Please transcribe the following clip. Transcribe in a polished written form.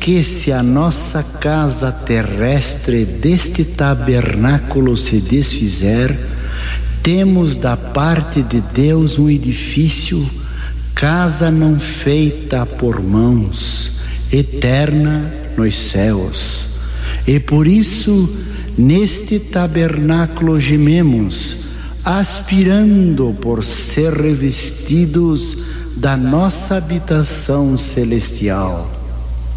que se a nossa casa terrestre deste tabernáculo se desfizer, temos da parte de Deus um edifício, casa não feita por mãos, eterna nos céus. E por isso, neste tabernáculo gememos, aspirando por ser revestidos da nossa habitação celestial.